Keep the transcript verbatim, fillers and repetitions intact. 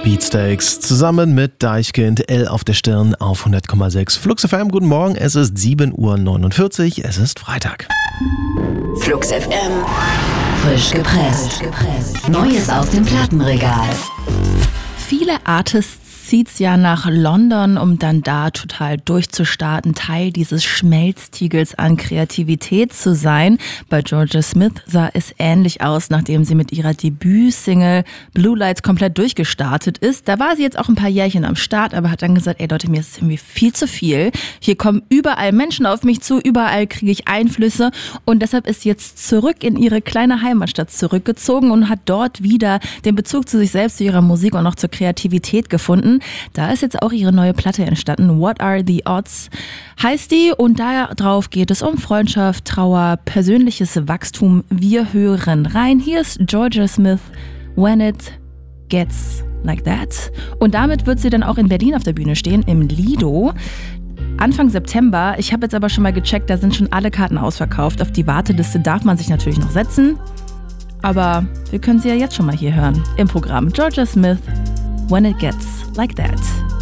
Beatsteaks zusammen mit Deichkind, L auf der Stirn auf hundert Komma sechs. Flux F M, guten Morgen, es ist sieben Uhr neunundvierzig, es ist Freitag. Flux F M, frisch gepresst. Neues aus dem Plattenregal. Viele Artists zieht's ja nach London, um dann da total durchzustarten, Teil dieses Schmelztiegels an Kreativität zu sein. Bei Jorja Smith sah es ähnlich aus, nachdem sie mit ihrer Debütsingle Blue Lights komplett durchgestartet ist. Da war sie jetzt auch ein paar Jährchen am Start, aber hat dann gesagt, ey Leute, mir ist es irgendwie viel zu viel. Hier kommen überall Menschen auf mich zu, überall kriege ich Einflüsse und deshalb ist sie jetzt zurück in ihre kleine Heimatstadt zurückgezogen und hat dort wieder den Bezug zu sich selbst, zu ihrer Musik und auch zur Kreativität gefunden. Da ist jetzt auch ihre neue Platte entstanden. What Are the Odds heißt die und darauf geht es um Freundschaft, Trauer, persönliches Wachstum. Wir hören rein. Hier ist Jorja Smith, When It Gets Like That. Und damit wird sie dann auch in Berlin auf der Bühne stehen, im Lido. Anfang September. Ich habe jetzt aber schon mal gecheckt, da sind schon alle Karten ausverkauft. Auf die Warteliste darf man sich natürlich noch setzen. Aber wir können sie ja jetzt schon mal hier hören im Programm. Jorja Smith, When It Gets Like That.